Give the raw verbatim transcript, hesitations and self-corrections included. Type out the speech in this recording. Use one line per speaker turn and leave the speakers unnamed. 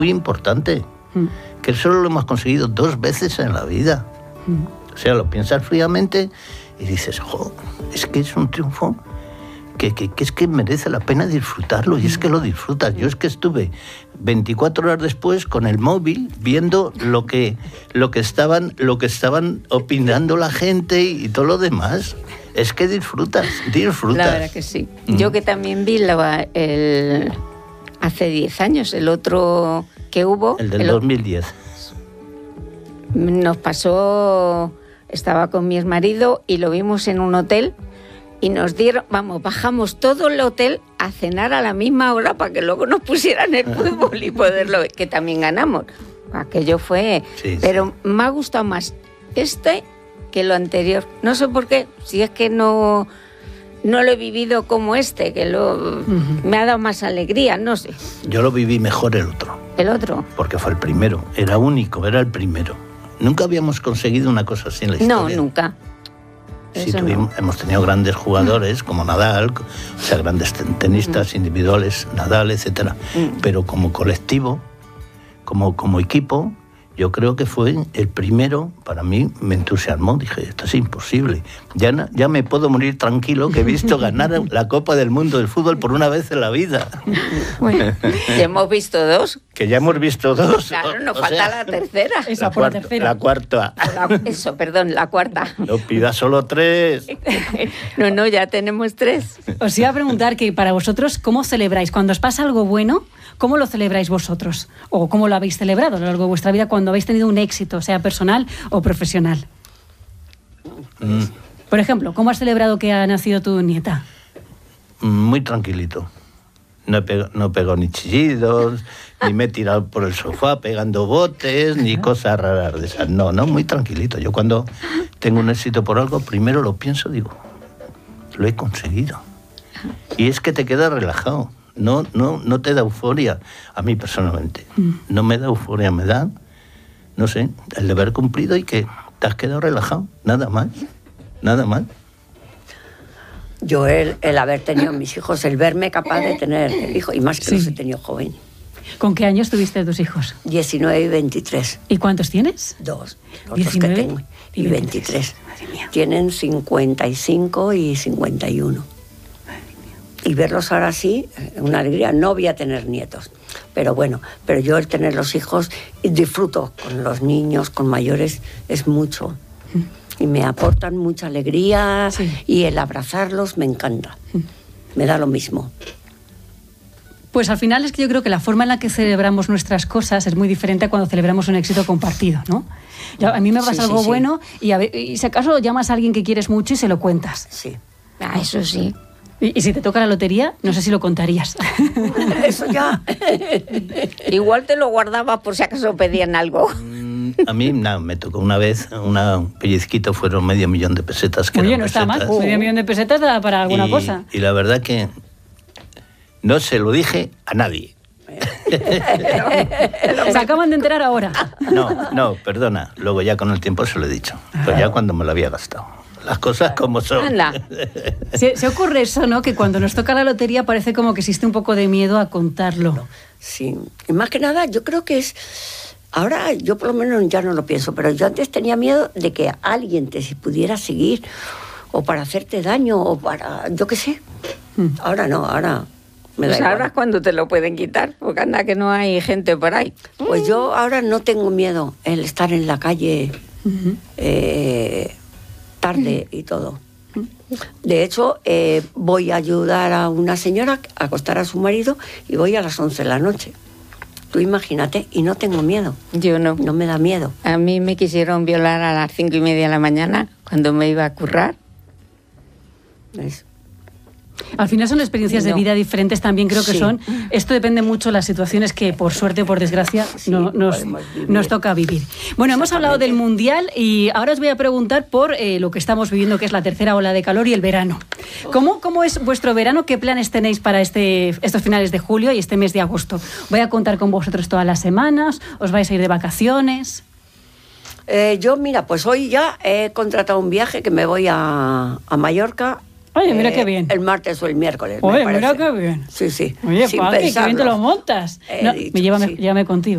muy importante, mm. que solo lo hemos conseguido dos veces en la vida. Mm. O sea, lo piensas fríamente y dices, jo, es que es un triunfo que, que, que es que merece la pena disfrutarlo, y es que lo disfrutas. Yo es que estuve veinticuatro horas después con el móvil viendo lo que, lo que, estaban, lo que estaban opinando la gente y todo lo demás. Es que disfrutas, disfrutas.
La verdad que sí. Mm. Yo que también vi la, el, hace diez años, el otro que hubo...
El del
el,
dos mil diez.
Nos pasó, estaba con mi exmarido y lo vimos en un hotel y nos dieron, vamos, bajamos todo el hotel a cenar a la misma hora para que luego nos pusieran el fútbol y poderlo ver, que también ganamos. Aquello fue... Sí, pero sí. Me ha gustado más este que lo anterior. No sé por qué, si es que no, no lo he vivido como este, que lo, uh-huh. me ha dado más alegría, no sé.
Yo lo viví mejor el otro.
¿El otro?
Porque fue el primero, era único, era el primero. Nunca habíamos conseguido una cosa así en la historia.
No, nunca.
Sí, tuvimos, no. Hemos tenido grandes jugadores, mm. como Nadal, o sea, grandes tenistas mm. individuales, Nadal, etcétera. Mm. Pero como colectivo, como, como equipo, yo creo que fue el primero, para mí me entusiasmó, dije, esto es imposible, ya, ya me puedo morir tranquilo que he visto ganar la Copa del Mundo del fútbol por una vez en la vida.
Bueno, ya hemos visto dos.
Que ya hemos visto dos.
Claro, nos o falta sea, la tercera.
Esa
la,
por
cuarta,
la tercera.
La cuarta.
La, eso, perdón, la cuarta.
No pidas solo tres.
No, no, ya tenemos tres.
Os iba a preguntar que para vosotros, ¿cómo celebráis? Cuando os pasa algo bueno, ¿cómo lo celebráis vosotros? ¿O cómo lo habéis celebrado a lo largo de vuestra vida cuando habéis tenido un éxito, sea personal o profesional? Mm. Por ejemplo, ¿cómo has celebrado que ha nacido tu nieta?
Muy tranquilito. No he pegado, no he pegado ni chillidos, ni me he tirado por el sofá pegando botes, ni cosas raras de esas. No, no, muy tranquilito. Yo cuando tengo un éxito por algo, primero lo pienso, digo, lo he conseguido. Y es que te quedas relajado. No, no, no te da euforia. A mí personalmente. No me da euforia, me da, no sé, el de haber cumplido y que te has quedado relajado. Nada más. Nada más.
Yo el, el haber tenido mis hijos, el verme capaz de tener hijos, y más que sí. Los he tenido joven.
¿Con qué años tuviste tus hijos?
diecinueve y veintitrés.
¿Y cuántos tienes?
Dos. Los dos que tengo. Y veintitrés. Madre mía. Tienen cincuenta y cinco y cincuenta y uno. Y verlos ahora sí, una alegría. No voy a tener nietos, pero bueno, pero yo el tener los hijos, disfruto con los niños, con mayores, es mucho. Y me aportan mucha alegría, sí. Y el abrazarlos me encanta. Me da lo mismo.
Pues al final es que yo creo que la forma en la que celebramos nuestras cosas es muy diferente a cuando celebramos un éxito compartido, ¿no? A mí me pasa sí, algo sí, bueno sí. Y, a ver, y si acaso llamas a alguien que quieres mucho y se lo cuentas.
Sí.
Ah, eso sí.
Y, y si te toca la lotería, no sé si lo contarías.
Eso ya.
Igual te lo guardabas por si acaso pedían algo.
A mí no, me tocó una vez, una, un pellizquito, fueron medio millón de pesetas. Que
Oye, no está mal, uh. medio millón de pesetas da para alguna
y,
cosa.
Y la verdad que no se lo dije a nadie.
Se acaban de enterar ahora.
No, no, perdona, luego ya con el tiempo se lo he dicho, pero ya cuando me lo había gastado. Las cosas como son.
Anda.
Se, se ocurre eso, ¿no? Que cuando nos toca la lotería parece como que existe un poco de miedo a contarlo.
Sí, y más que nada yo creo que es... Ahora yo por lo menos ya no lo pienso, pero yo antes tenía miedo de que alguien te pudiera seguir o para hacerte daño o para... yo qué sé. Mm. Ahora no, ahora... Me da
pues
igual.
Ahora es cuando te lo pueden quitar, porque anda que no hay gente por ahí.
Pues yo ahora no tengo miedo el estar en la calle... Uh-huh. eh, tarde y todo. De hecho, eh, voy a ayudar a una señora a acostar a su marido y voy a las once de la noche. Tú imagínate, y no tengo miedo.
Yo no.
No me da miedo.
A mí me quisieron violar a las cinco y media de la mañana cuando me iba a currar.
¿Ves?
Al final son experiencias no. de vida diferentes también, creo que sí. son. Esto depende mucho de las situaciones que, por suerte o por desgracia, sí, no, nos, nos toca vivir. Bueno, hemos hablado del Mundial y ahora os voy a preguntar por eh, lo que estamos viviendo, que es la tercera ola de calor y el verano. ¿Cómo, cómo es vuestro verano? ¿Qué planes tenéis para este, estos finales de julio y este mes de agosto? ¿Voy a contar con vosotros todas las semanas? ¿Os vais a ir de vacaciones?
Eh, yo, mira, pues hoy ya he contratado un viaje que me voy a, a Mallorca.
Oye, mira
eh,
qué bien.
El martes o el miércoles.
Oye, mira qué bien.
Sí, sí.
Oye, Paqui, qué bien te lo montas.
Eh,
no,
dicho,
me llévame,
sí.
llévame contigo.